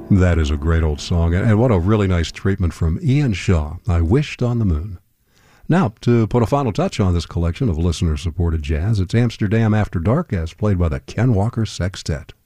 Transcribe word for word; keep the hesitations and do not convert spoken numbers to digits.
That is a great old song, and what a really nice treatment from Ian Shaw, I Wished on the Moon. Now, to put a final touch on this collection of listener-supported jazz, it's Amsterdam After Dark, as played by the Ken Walker Sextet.